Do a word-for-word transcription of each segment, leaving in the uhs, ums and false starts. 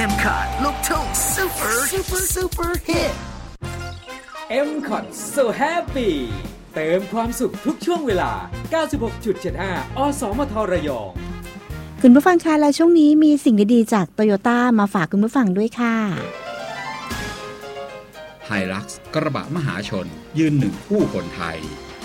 เอ็ม คอท ลูกทุ่ง Super Super Super Hit เอ็ม คอท So Happy เติมความสุขทุกช่วงเวลา เก้าสิบหกจุดเจ็ดห้า อสมทระยองคุณผู้ฟังคะและช่วงนี้มีสิ่งดีๆจากโตโยต้ามาฝากคุณผู้ฟังด้วยค่ะไฮลักซ์กระบะมหาชนยืนหนึ่งคู่คนไทย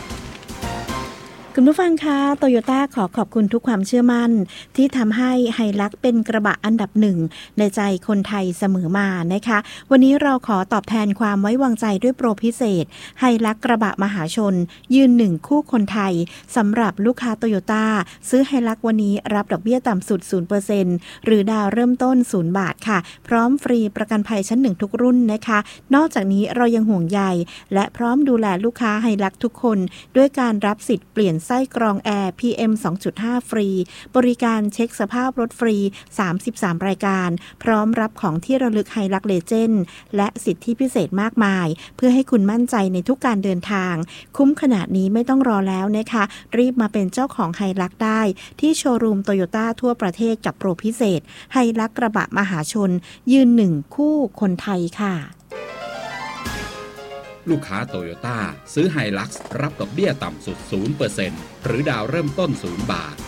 คุณผู้ฟังคะโตโยต้าขอขอบคุณทุกความเชื่อมั่นที่ทำให้ไฮลักซ์เป็นกระบะอันดับหนึ่งในใจคนไทยเสมอมานะคะวันนี้เราขอตอบแทนความไว้วางใจด้วยโปรพิเศษไฮลักซ์กระบะมหาชนยืนหนึ่งคู่คนไทยสำหรับลูกค้าโตโยต้าซื้อไฮลักซ์วันนี้รับดอกเบี้ยต่ำสุด ศูนย์เปอร์เซ็นต์ หรือดาวเริ่มต้นศูนย์บาทค่ะพร้อมฟรีประกันภัยชั้นหนึ่งทุกรุ่นนะคะนอกจากนี้เรายังห่วงใยและพร้อมดูแลลูกค้าไฮลักซ์ทุกคนด้วยการรับสิทธิ์เปลี่ยนไส้กรองแอร์ พี เอ็ม สองจุดห้า ฟรีบริการเช็คสภาพรถฟรีสามสิบสามรายการพร้อมรับของที่ระลึกไฮลักซ์เลเจนด์และสิทธิพิเศษมากมายเพื่อให้คุณมั่นใจในทุกการเดินทางคุ้มขนาดนี้ไม่ต้องรอแล้วนะคะรีบมาเป็นเจ้าของไฮลักซ์ได้ที่โชว์รูมโตโยต้าทั่วประเทศกับโปรพิเศษไฮลักซ์กระบะมหาชนยืนหนึ่งคู่คนไทยค่ะลูกค้าโตโยต้าซื้อไฮลักซ์รับดอกเบี้ยต่ำสุด ศูนย์เปอร์เซ็นต์ หรือดาวเริ่มต้นศูนย์บาท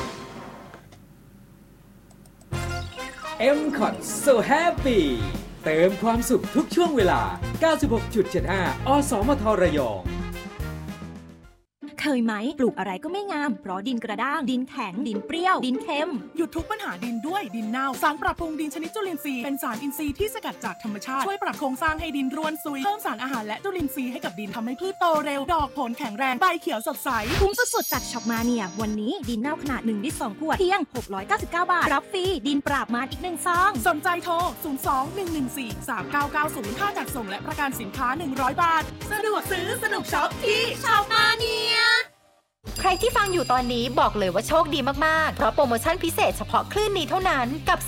เอ็ม คอท So Happy เติมความสุขทุกช่วงเวลา เก้าสิบหกจุดเจ็ดห้า อสมทระยองเคยไหมปลูกอะไรก็ไม่งามเพราะดินกระด้างดินแข็งดินเปรี้ยวดินเค็มหยุดทุกปัญหาดินด้วยดินเน่าสารปรับปรุงดินชนิดจุลินทรีย์เป็นสารอินทรีย์ที่สกัดจากธรรมชาติช่วยปรับโครงสร้างให้ดินร่วนซุยเพิ่มสารอาหารและจุลินทรีย์ให้กับดินทำให้พืชโตเร็วดอกผลแข็งแรงใบเขียวสดใสคุ้มสุดๆจากช็อปมาเนียวันนี้ดินเน่าขนาดหนึ่งลิตรสองขวดเพียงหกร้อยเก้าสิบเก้าบาทรับฟรีดินปราบมารอีกหนึ่งซองสนใจโทรศูนย์ สอง หนึ่ง หนึ่ง สี่ สาม เก้า เก้า ศูนย์ค่าจัดส่งและประกันสินค้าหนึ่งร้อยบาทสะดวกซื้อสนุกช็อปที่ช็อปมาเนียใครที่ฟังอยู่ตอนนี้บอกเลยว่าโชคดีมากๆเพราะโปรโมชั่นพิเศษเฉพาะคลื่นนี้เท่านั้นกับ